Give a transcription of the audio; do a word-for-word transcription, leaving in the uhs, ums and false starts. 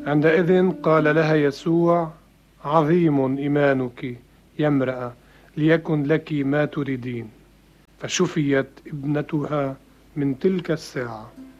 عندئذ قال لها يسوع: عظيم إيمانك يا امرأة، ليكن لك ما تريدين. فشفيت ابنتها من تلك الساعة.